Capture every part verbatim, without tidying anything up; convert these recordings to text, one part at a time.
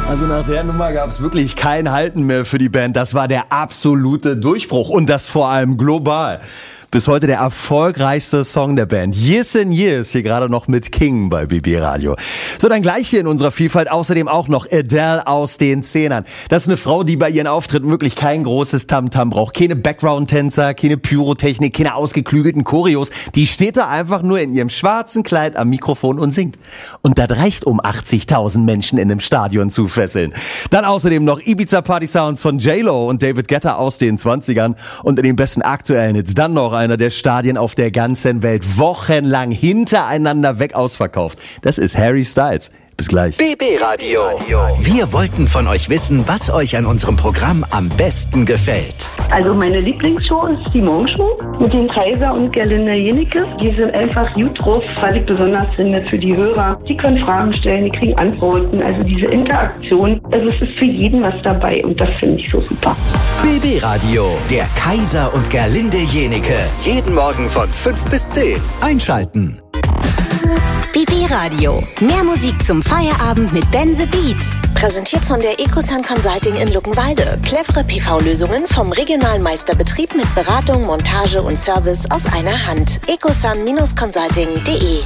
Also nach der Nummer gab es wirklich kein Halten mehr für die Band. Das war der absolute Durchbruch und das vor allem global. Bis heute der erfolgreichste Song der Band. Years and Years, hier gerade noch mit King bei B B Radio. So, dann gleich hier in unserer Vielfalt außerdem auch noch Adele aus den Zehnern. Das ist eine Frau, die bei ihren Auftritten wirklich kein großes Tamtam braucht. Keine Background-Tänzer, keine Pyrotechnik, keine ausgeklügelten Choreos. Die steht da einfach nur in ihrem schwarzen Kleid am Mikrofon und singt. Und das reicht, um achtzigtausend Menschen in einem Stadion zu fesseln. Dann außerdem noch Ibiza-Party-Sounds von J-Lo und David Guetta aus den zwanzigern. Und in den besten aktuellen Hits dann noch einer der Stadien auf der ganzen Welt wochenlang hintereinander weg ausverkauft. Das ist Harry Styles. Bis gleich. B B Radio. Wir wollten von euch wissen, was euch an unserem Programm am besten gefällt. Also meine Lieblingsshow ist die Morgenshow mit den Kaiser und Gerlinde Jenecke. Die sind einfach gut drauf, was ich besonders finde für die Hörer. Die können Fragen stellen, die kriegen Antworten. Also diese Interaktion, also es ist für jeden was dabei und das finde ich so super. B B Radio, der Kaiser und Gerlinde Jenecke. Jeden Morgen von fünf bis zehn. Einschalten. B B Radio. Mehr Musik zum Feierabend mit Ben the Beat. Präsentiert von der Ecosun Consulting in Luckenwalde. Clevere P V-Lösungen vom regionalen Meisterbetrieb mit Beratung, Montage und Service aus einer Hand. ecosun Consulting punkt de.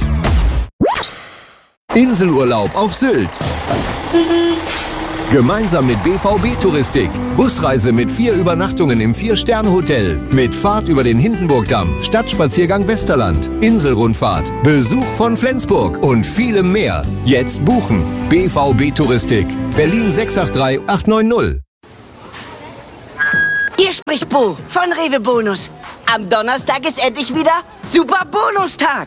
Inselurlaub auf Sylt. Gemeinsam mit B V B Touristik. Busreise mit vier Übernachtungen im Vier-Sterne-Hotel. Mit Fahrt über den Hindenburgdamm, Stadtspaziergang Westerland, Inselrundfahrt, Besuch von Flensburg und vielem mehr. Jetzt buchen. B V B Touristik. Berlin sechs acht drei acht neun null. Hier spricht Bo von Rewe Bonus. Am Donnerstag ist endlich wieder Super Bonustag.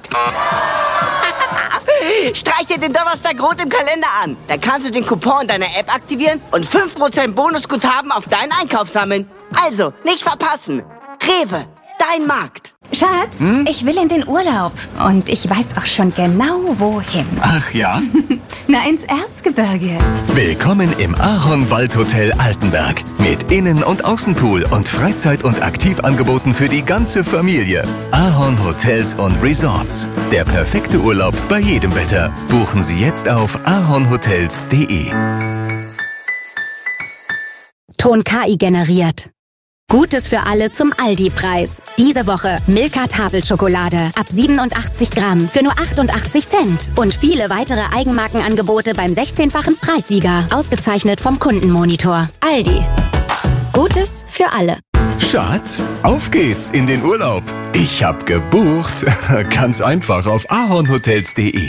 Streich dir den Donnerstag rot im Kalender an. Dann kannst du den Coupon deiner App aktivieren und fünf Prozent Bonusguthaben auf deinen Einkauf sammeln. Also, nicht verpassen. Rewe, dein Markt. Schatz, hm? ich will in den Urlaub. Und ich weiß auch schon genau, wohin. Ach ja? Na, ins Erzgebirge. Willkommen im Ahornwaldhotel Altenberg. Mit Innen- und Außenpool und Freizeit- und Aktivangeboten für die ganze Familie. Ahorn Hotels und Resorts. Der perfekte Urlaub bei jedem Wetter. Buchen Sie jetzt auf ahornhotels punkt de. Ton K I generiert. Gutes für alle zum Aldi-Preis. Diese Woche Milka Tafelschokolade ab siebenundachtzig Gramm für nur achtundachtzig Cent. Und viele weitere Eigenmarkenangebote beim sechzehnfachen Preissieger. Ausgezeichnet vom Kundenmonitor. Aldi. Gutes für alle. Schatz, auf geht's in den Urlaub. Ich hab gebucht. Ganz einfach auf ahornhotels punkt de.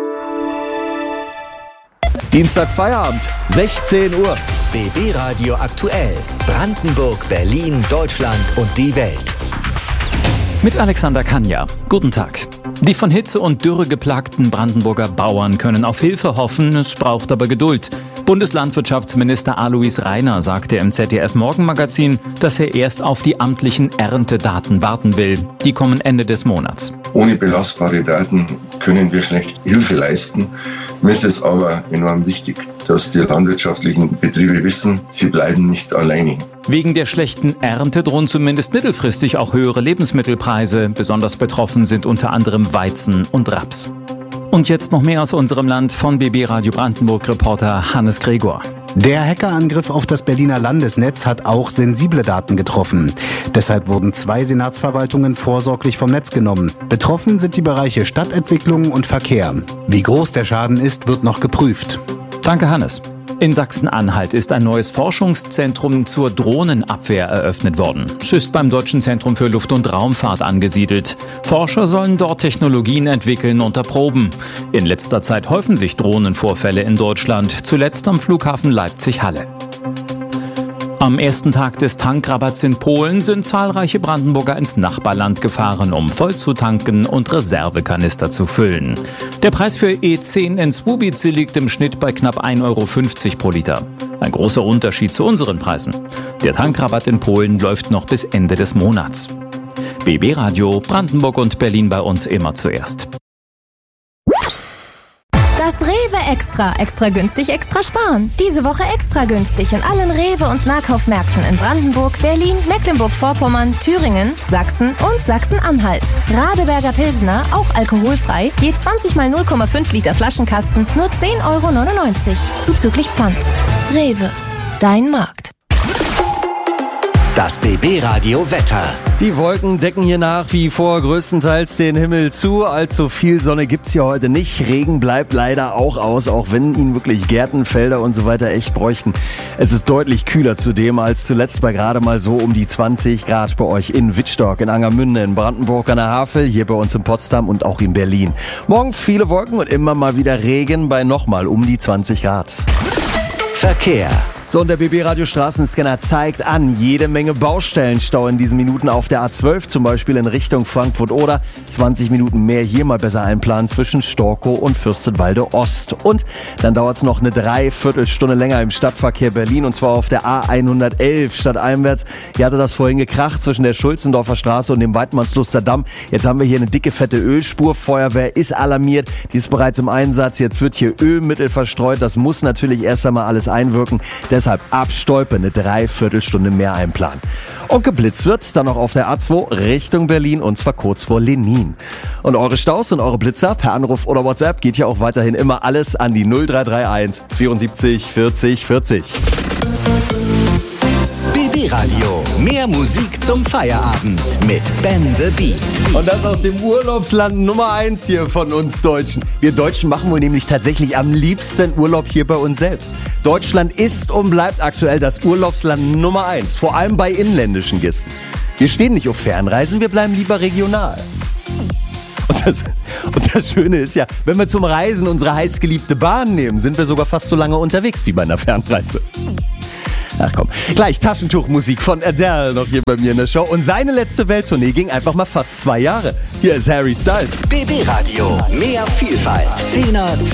Dienstag Feierabend, sechzehn Uhr. B B Radio aktuell. Brandenburg, Berlin, Deutschland und die Welt. Mit Alexander Kanja. Guten Tag. Die von Hitze und Dürre geplagten Brandenburger Bauern können auf Hilfe hoffen, es braucht aber Geduld. Bundeslandwirtschaftsminister Alois Rainer sagte im Z D F-Morgenmagazin, dass er erst auf die amtlichen Erntedaten warten will. Die kommen Ende des Monats. Ohne belastbare Daten können wir schlecht Hilfe leisten. Mir ist es aber enorm wichtig, dass die landwirtschaftlichen Betriebe wissen, sie bleiben nicht alleine. Wegen der schlechten Ernte drohen zumindest mittelfristig auch höhere Lebensmittelpreise. Besonders betroffen sind unter anderem Weizen und Raps. Und jetzt noch mehr aus unserem Land von B B Radio Brandenburg-Reporter Hannes Gregor. Der Hackerangriff auf das Berliner Landesnetz hat auch sensible Daten getroffen. Deshalb wurden zwei Senatsverwaltungen vorsorglich vom Netz genommen. Betroffen sind die Bereiche Stadtentwicklung und Verkehr. Wie groß der Schaden ist, wird noch geprüft. Danke, Hannes. In Sachsen-Anhalt ist ein neues Forschungszentrum zur Drohnenabwehr eröffnet worden. Es ist beim Deutschen Zentrum für Luft- und Raumfahrt angesiedelt. Forscher sollen dort Technologien entwickeln und erproben. In letzter Zeit häufen sich Drohnenvorfälle in Deutschland, zuletzt am Flughafen Leipzig-Halle. Am ersten Tag des Tankrabatts in Polen sind zahlreiche Brandenburger ins Nachbarland gefahren, um voll zu tanken und Reservekanister zu füllen. Der Preis für E zehn in Słubice liegt im Schnitt bei knapp ein Euro fünfzig pro Liter. Ein großer Unterschied zu unseren Preisen. Der Tankrabatt in Polen läuft noch bis Ende des Monats. B B Radio, Brandenburg und Berlin bei uns immer zuerst. Das Rewe Extra. Extra günstig, extra sparen. Diese Woche extra günstig in allen Rewe- und Nahkaufmärkten in Brandenburg, Berlin, Mecklenburg-Vorpommern, Thüringen, Sachsen und Sachsen-Anhalt. Radeberger Pilsner, auch alkoholfrei, je zwanzig mal null Komma fünf Liter Flaschenkasten, nur zehn Euro neunundneunzig. Zuzüglich Pfand. Rewe, dein Markt. Das B B-Radio Wetter. Die Wolken decken hier nach wie vor größtenteils den Himmel zu. Allzu viel Sonne gibt's hier heute nicht. Regen bleibt leider auch aus, auch wenn ihn wirklich Gärten, Felder und so weiter echt bräuchten. Es ist deutlich kühler zudem als zuletzt bei gerade mal so um die zwanzig Grad bei euch in Wittstock, in Angermünde, in Brandenburg an der Havel, hier bei uns in Potsdam und auch in Berlin. Morgen viele Wolken und immer mal wieder Regen bei nochmal um die zwanzig Grad. Verkehr. So, und der B B-Radio-Straßenscanner zeigt an, jede Menge Baustellenstau in diesen Minuten auf der A zwölf, zum Beispiel in Richtung Frankfurt oder zwanzig Minuten mehr hier mal besser einplanen zwischen Storkow und Fürstenwalde Ost. Und dann dauert es noch eine Dreiviertelstunde länger im Stadtverkehr Berlin und zwar auf der A hundertelf stadteinwärts. Hier hatte das vorhin gekracht zwischen der Schulzendorfer Straße und dem Weidmannsluster Damm. Jetzt haben wir hier eine dicke, fette Ölspur. Feuerwehr ist alarmiert, die ist bereits im Einsatz. Jetzt wird hier Ölmittel verstreut. Das muss natürlich erst einmal alles einwirken. Deshalb abstolpe, eine Dreiviertelstunde mehr einplanen. Und geblitzt wird dann noch auf der A zwei Richtung Berlin und zwar kurz vor Lenin. Und eure Staus und eure Blitzer per Anruf oder WhatsApp geht ja auch weiterhin immer alles an die null drei drei eins vierundsiebzig vierzig vierzig. B B-Radio. Mehr Musik zum Feierabend mit Ben the Beat. Und das aus dem Urlaubsland Nummer eins hier von uns Deutschen. Wir Deutschen machen wohl nämlich tatsächlich am liebsten Urlaub hier bei uns selbst. Deutschland ist und bleibt aktuell das Urlaubsland Nummer eins, vor allem bei inländischen Gästen. Wir stehen nicht auf Fernreisen, wir bleiben lieber regional. Und das, und das Schöne ist ja, wenn wir zum Reisen unsere heißgeliebte Bahn nehmen, sind wir sogar fast so lange unterwegs wie bei einer Fernreise. Ach komm, gleich Taschentuchmusik von Adele noch hier bei mir in der Show. Und seine letzte Welttournee ging einfach mal fast zwei Jahre. Hier ist Harry Styles. B B-Radio. Mehr Vielfalt. Zehner